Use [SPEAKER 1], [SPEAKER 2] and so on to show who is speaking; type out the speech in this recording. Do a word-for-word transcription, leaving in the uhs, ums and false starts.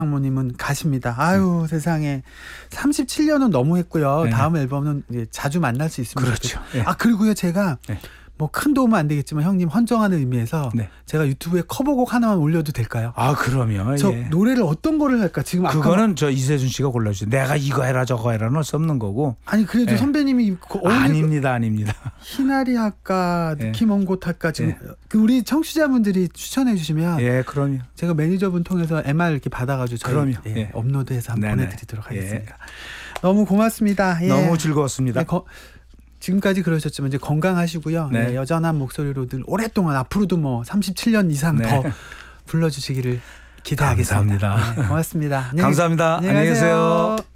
[SPEAKER 1] 장모님은 가십니다. 아유, 세상에. 삼십칠 년은 너무 했고요.
[SPEAKER 2] 네.
[SPEAKER 1] 다음 앨범은 이제 자주 만날 수 있으면
[SPEAKER 2] 그렇죠.
[SPEAKER 1] 좋겠어요.
[SPEAKER 2] 예.
[SPEAKER 1] 아, 그리고요, 제가
[SPEAKER 2] 네.
[SPEAKER 1] 뭐 큰 도움은 안 되겠지만 형님 헌정하는 의미에서
[SPEAKER 2] 네.
[SPEAKER 1] 제가 유튜브에 커버곡 하나만 올려도 될까요?
[SPEAKER 2] 아, 그럼요.
[SPEAKER 1] 저
[SPEAKER 2] 예.
[SPEAKER 1] 노래를 어떤 거를 할까? 지금 아까
[SPEAKER 2] 그거는 저 이세준 씨가 골라주세요. 내가 이거 해라 저거 해라는 할 수 없는 거고.
[SPEAKER 1] 아니 그래도
[SPEAKER 2] 예.
[SPEAKER 1] 선배님이 그 어느
[SPEAKER 2] 아닙니다, 아닙니다.
[SPEAKER 1] 희나리 할까,
[SPEAKER 2] 예.
[SPEAKER 1] 느낌 온 곳 할까 지금
[SPEAKER 2] 예.
[SPEAKER 1] 그 우리 청취자분들이 추천해 주시면
[SPEAKER 2] 예, 그럼요.
[SPEAKER 1] 제가 매니저분 통해서 엠알 이렇게 받아가지고 저희
[SPEAKER 2] 그럼요.
[SPEAKER 1] 예,
[SPEAKER 2] 예.
[SPEAKER 1] 업로드해서 한번
[SPEAKER 2] 네네.
[SPEAKER 1] 보내드리도록
[SPEAKER 2] 예.
[SPEAKER 1] 하겠습니다. 너무 고맙습니다. 예.
[SPEAKER 2] 너무 즐거웠습니다.
[SPEAKER 1] 네, 거, 지금까지 그러셨지만 이제 건강하시고요.
[SPEAKER 2] 네.
[SPEAKER 1] 네, 여전한 목소리로 늘 오랫동안 앞으로도 뭐 삼십칠 년 이상
[SPEAKER 2] 네.
[SPEAKER 1] 더 불러주시기를 기대하겠습니다.
[SPEAKER 2] 감사합니다.
[SPEAKER 1] 네, 고맙습니다. 안녕히-
[SPEAKER 2] 감사합니다. 안녕히 계세요.